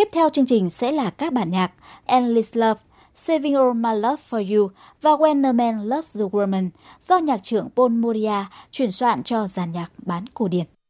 Tiếp theo chương trình sẽ là các bản nhạc Endless Love, Saving All My Love For You và When a Man Loves a Woman do nhạc trưởng Paul Moria chuyển soạn cho dàn nhạc bán cổ điển.